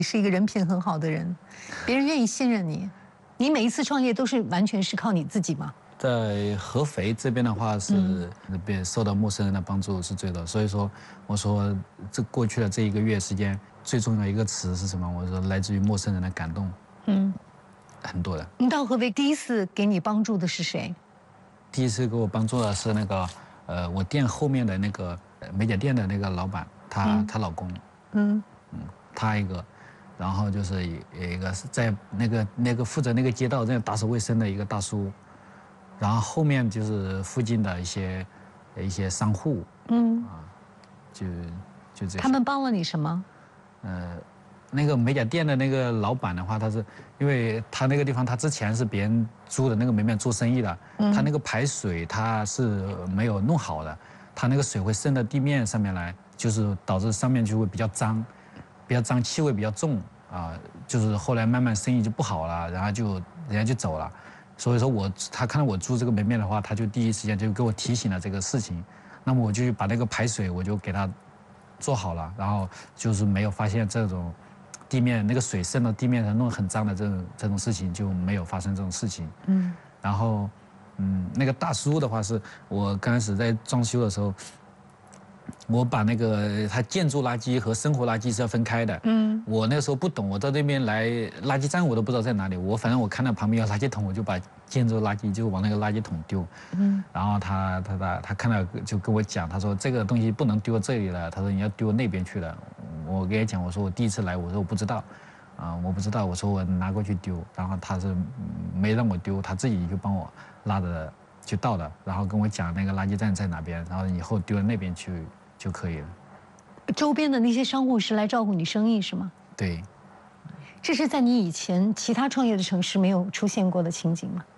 是一个人品很好的人，别人愿意信任你。你每一次创业都是完全是靠你自己吗？ 在合肥这边的话是被受到陌生人的帮助是最多，所以说我说这过去的这1个月时间，最重要一个词是什么？我说来自于陌生人的感动，很多的。 你到合肥第一次给你帮助的是谁？ 第一次给我帮助的是那个我店后面的那个美甲店的那个老板，她老公，他一个。然后就是有一个是在那个负责那个街道这样打扫卫生的一个大叔，然后后面就是附近的一些商户，就这些。 他们帮了你什么？ 那个美甲店的那个老板的话，他是因为他那个地方他之前是别人租的那个门面做生意的，他那个排水他是没有弄好的，他那个水会渗到地面上面来，就是导致上面就会比较脏，气味比较重啊，就是后来慢慢生意就不好了，然后人家就走了，所以说他看到我租这个门面的话，他就第一时间就给我提醒了这个事情，那么我就把那个排水我就给他做好了，然后就是没有发现这种地面那个水渗到地面上弄得很脏的这种事情，就没有发生这种事情。然后那个大叔的话是我刚开始在装修的时候。我把那个他建筑垃圾和生活垃圾是要分开的。我那时候不懂，我到那边来垃圾站我都不知道在哪里。反正我看到旁边有垃圾桶，我就把建筑垃圾就往那个垃圾桶丢。然后他看到就跟我讲，他说这个东西不能丢这里了，他说你要丢那边去了。我跟他讲，我说我第一次来，我说我不知道，我不知道，我说我拿过去丢。然后他是没让我丢，他自己就帮我拉着就到了，然后跟我讲那个垃圾站在哪边，然后以后丢到那边去就可以了。 周边的那些商户是来照顾你生意是吗？ 对。 这是在你以前其他创业的城市没有出现过的情景吗？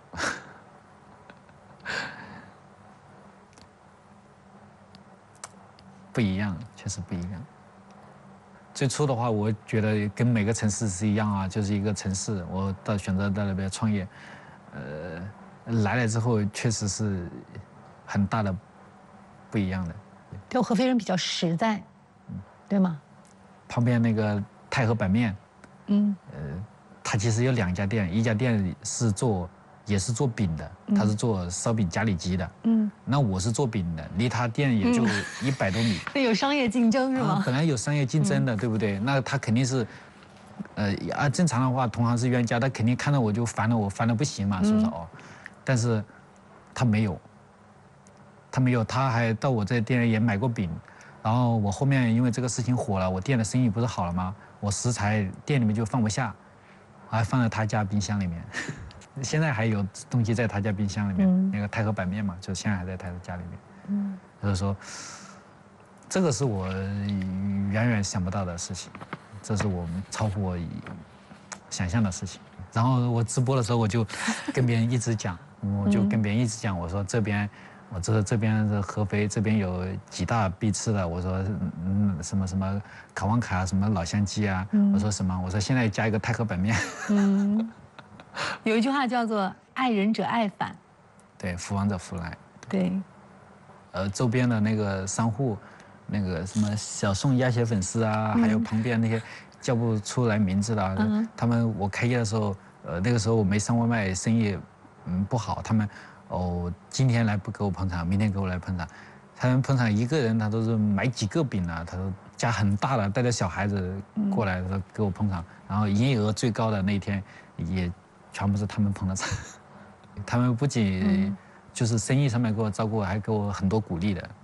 不一样，确实不一样。最初的话，我觉得跟每个城市是一样啊，就是一个城市，我选择在那边创业，来了之后确实是很大的不一样的。 对，合肥人比较实在，对吗？ 旁边那个太和板面，它其实有2家店，一家店也是做饼的，它是做烧饼夹里脊的，那我是做饼的，离他店也就100多米。 那有商业竞争是吗？ 本来有商业竞争的，对不对？那他肯定是，正常的话，同行是冤家，他肯定看到我就烦得不行嘛，是不是哦？但是他没有，他还到我这店也买过饼，然后我后面因为这个事情火了，我店的生意不是好了吗？我食材店里面就放不下，还放在他家冰箱里面。现在还有东西在他家冰箱里面，那个太和板面嘛，就现在还在他的家里面。就是说，这个是我远远想不到的事情，这是我们超乎我想象的事情。然后我直播的时候，我就跟别人一直讲，我说这边是合肥，这边有几大必吃的，我说什么卡旺卡，什么老乡鸡啊，我说什么，我说现在加一个太和板面。 有一句话叫做“爱人者爱返”， 对，福往者福来。 对， 周边的那个商户，那个什么小宋鸭血粉丝啊，还有旁边那些叫不出来名字的，他们我开业的时候，那个时候我没上外卖，生意不好，他们今天来不给我捧场，明天给我来捧场，他们捧场一个人他都是买几个饼啊，他说家很大的，带着小孩子过来说给我捧场，然后营业额最高的那一天也全部是他们捧的场。他们不仅就是生意上面给我照顾，还给我很多鼓励的，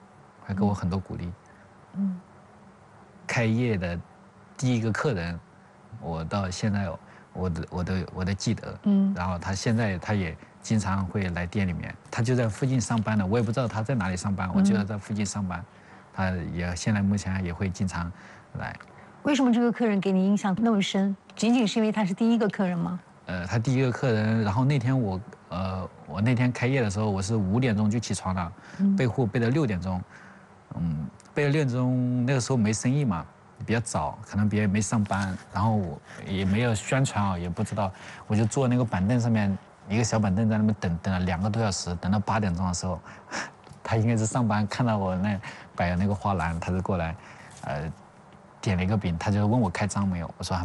开业的第1个客人，我到现在我都记得。然后他现在他也经常会来店里面，他就在附近上班的，我也不知道他在哪里上班，我就在附近上班，他也现在目前也会经常来。 为什么这个客人给你印象那么深？仅仅是因为他是第1个客人吗？ 他第1个客人，然后那天我那天开业的时候，我是5点钟就起床了，备货备到6点钟，备到6点钟，那个时候没生意嘛，比较早，可能别人没上班，然后我也没有宣传啊，也不知道，我就坐那个板凳上面，一个小板凳在那边等了2个多小时，等到8点钟的时候，他应该是上班，看到我那摆的那个花篮，他就过来， 点了一个饼，他就问我开张没有，我说还